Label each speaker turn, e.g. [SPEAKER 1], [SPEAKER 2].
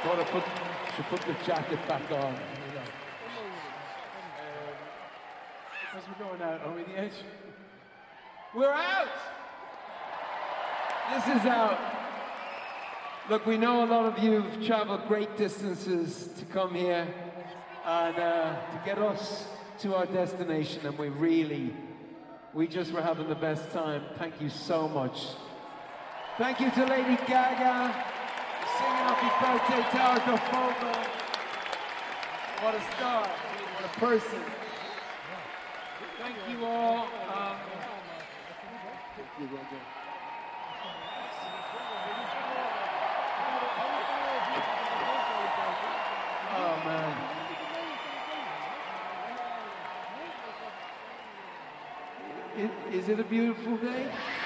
[SPEAKER 1] Got to put the jacket back on. As we're going out, are we the edge? We're out! This is out. Look, we know a lot of you have traveled great distances to come here and to get us to our destination, and we just were having the best time. Thank you so much. Thank you to Lady Gaga for singing happy birthday to Arthur Fogle. What a star, what a person. Thank you all. Oh man. Is it a beautiful day?